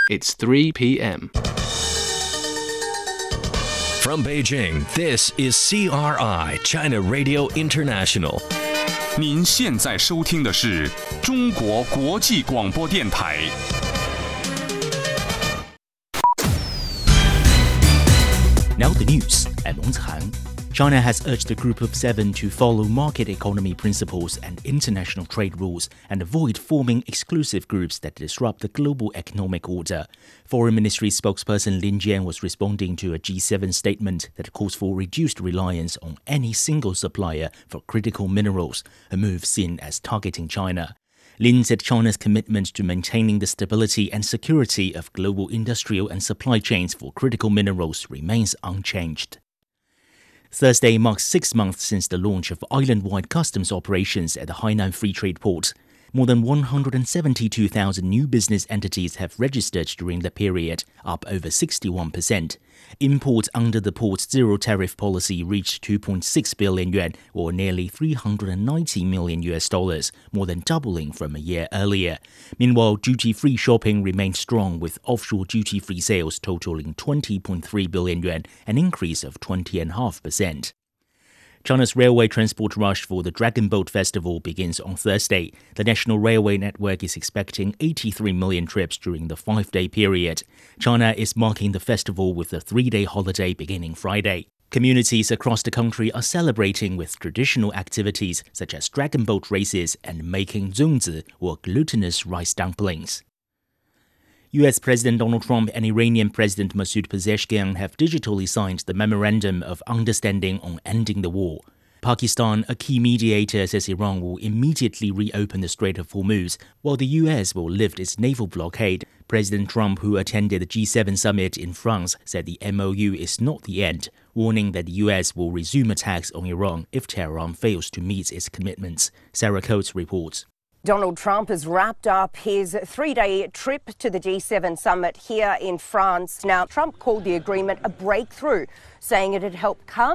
It's 3 p.m. From Beijing, this is CRI, China Radio International. 您现在收听的是中国国际广播电台。 Now the news at Long Zhan. China has urged the Group of Seven to follow market economy principles and international trade rules and avoid forming exclusive groups that disrupt the global economic order. Foreign Ministry spokesperson Lin Jian was responding to a G7 statement that calls for reduced reliance on any single supplier for critical minerals, a move seen as targeting China. Lin said China's commitment to maintaining the stability and security of global industrial and supply chains for critical minerals remains unchanged. Thursday marks 6 months since the launch of island-wide customs operations at the Hainan Free Trade Port. More than 172,000 new business entities have registered during the period, up over 61%. Imports under the port's zero-tariff policy reached 2.6 billion yuan, or nearly $390 million, more than doubling from a year earlier. Meanwhile, duty-free shopping remained strong, with offshore duty-free sales totaling 20.3 billion yuan, an increase of 20.5%. China's railway transport rush for the Dragon Boat Festival begins on Thursday. The national railway network is expecting 83 million trips during the 5-day period. China is marking the festival with a 3-day holiday beginning Friday. Communities across the country are celebrating with traditional activities such as dragon boat races and making zongzi, or glutinous rice dumplings. U.S. President Donald Trump and Iranian President Masoud Pezeshkian have digitally signed the Memorandum of Understanding on Ending the War. Pakistan, a key mediator, says Iran will immediately reopen the Strait of Hormuz, while the U.S. will lift its naval blockade. President Trump, who attended the G7 summit in France, said the MOU is not the end, warning that the U.S. will resume attacks on Iran if Tehran fails to meet its commitments. Sarah Coates reports. Donald Trump has wrapped up his 3-day trip to the G7 summit here in France. Now, Trump called the agreement a breakthrough, saying it had helped calm